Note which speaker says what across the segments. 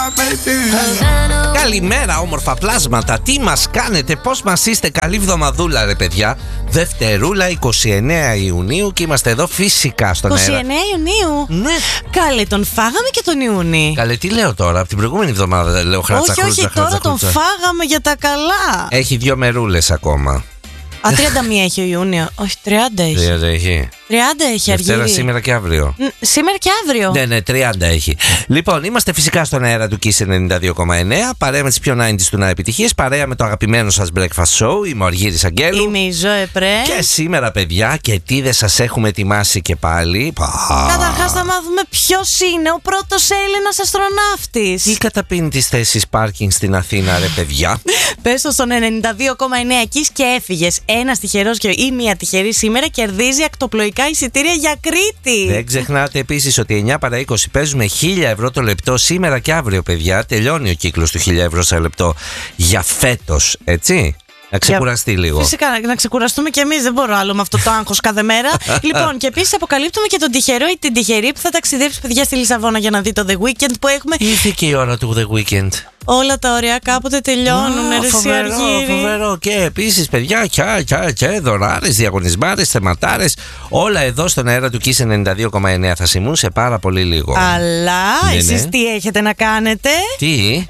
Speaker 1: Καλημέρα όμορφα πλάσματα. Τι μας κάνετε, πώς μας είστε? Καλή βδομαδούλα ρε παιδιά. Δευτερούλα 29 Ιουνίου και είμαστε εδώ φυσικά στον
Speaker 2: 29
Speaker 1: αέρα.
Speaker 2: Ιουνίου.
Speaker 1: Ναι.
Speaker 2: Καλέ, τον φάγαμε και τον Ιούνι.
Speaker 1: Καλέ, τι λέω τώρα, από την προηγούμενη εβδομάδα λέω χράτσα.
Speaker 2: Όχι, τώρα τον φάγαμε για τα καλά.
Speaker 1: Έχει 2 μερούλες ακόμα.
Speaker 2: Α, 31 έχει ο Ιούνιο. Όχι, 30 έχει.
Speaker 1: 30 έχει.
Speaker 2: 30 έχει,
Speaker 1: Δευτέρα,
Speaker 2: Αργύρι.
Speaker 1: σήμερα και αύριο.
Speaker 2: Σήμερα και αύριο.
Speaker 1: Ναι, 30 έχει. Λοιπόν, είμαστε φυσικά στον αέρα του Kiss 92,9. Παρέα με τις πιο 90's του να επιτυχίες. Παρέα με το αγαπημένο σας breakfast show. Είμαι ο Αργύρης Αγγέλου.
Speaker 2: Είμαι η Ζωέ Πρέ.
Speaker 1: Και σήμερα, παιδιά, και τι δεν σας έχουμε ετοιμάσει και πάλι.
Speaker 2: Καταρχάς θα μάθουμε ποιος είναι ο πρώτος Έλληνας αστροναύτης.
Speaker 1: Τι καταπίνει τις θέσεις πάρκινγκ στην Αθήνα, ρε παιδιά.
Speaker 2: Πες το στον 92,9 εκεί και έφυγες. Ένας τυχερός ή μία τυχερή σήμερα κερδίζει ακτοπλοϊκά εισιτήρια για Κρήτη.
Speaker 1: Δεν ξεχνάτε επίσης ότι 9 παρά 20 παίζουμε 1.000 ευρώ το λεπτό σήμερα και αύριο, παιδιά. Τελειώνει ο κύκλος του 1.000 ευρώ σε λεπτό για φέτος, έτσι. Να ξεκουραστεί λίγο.
Speaker 2: Φυσικά, να ξεκουραστούμε κι εμείς. Δεν μπορώ άλλο με αυτό το άγχος κάθε μέρα. Λοιπόν, και επίσης αποκαλύπτουμε και τον τυχερό ή την τυχερή που θα ταξιδέψει, παιδιά, στη Λισαβόνα για να δει το The Weekend που έχουμε.
Speaker 1: Ήρθε και η ώρα του The Weekend.
Speaker 2: Όλα τα ωραία κάποτε τελειώνουν.
Speaker 1: Φοβερό. Και επίσης, παιδιά, και δωράρες, διαγωνισμάρες, θεματάρες. Όλα εδώ στον αέρα του Kiss 92,9 θα σημούν σε πάρα πολύ λίγο.
Speaker 2: Αλλά
Speaker 1: Ναι,
Speaker 2: εσείς
Speaker 1: ναι.
Speaker 2: τι έχετε να κάνετε?
Speaker 1: Τι?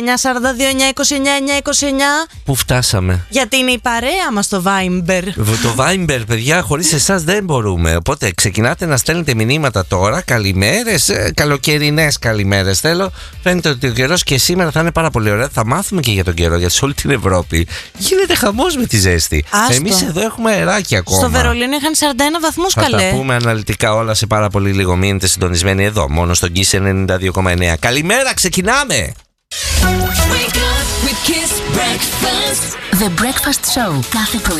Speaker 2: 6-9-42-9-29-29.
Speaker 1: Πού φτάσαμε?
Speaker 2: Γιατί είναι η παρέα μας το Viber.
Speaker 1: Το Viber, παιδιά, χωρίς εσάς δεν μπορούμε. Οπότε ξεκινάτε να στέλνετε μηνύματα τώρα. Καλημέρες, καλοκαιρινές καλημέρες θέλω. Φαίνεται ότι ο καιρός και σήμερα θα είναι πάρα πολύ ωραίο. Θα μάθουμε και για τον καιρό, γιατί σε όλη την Ευρώπη γίνεται χαμός με τη ζέστη. Εμείς εδώ έχουμε αεράκι ακόμα.
Speaker 2: Στο Βερολίνο είχαν 41 βαθμούς, καλέ.
Speaker 1: Θα τα πούμε αναλυτικά όλα σε πάρα πολύ λίγο. Μείνετε συντονισμένοι εδώ, μόνο στον Kiss 92,9. Καλημέρα, ξεκινάμε!
Speaker 3: Wake up with Kiss Breakfast. The Breakfast Show. Κάθε πρωί